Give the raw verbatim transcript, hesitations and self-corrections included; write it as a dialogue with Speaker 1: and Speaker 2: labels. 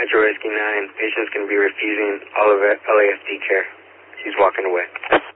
Speaker 1: Metro Rescue nine. Patient's going to be refusing all of L A S D care. She's walking away.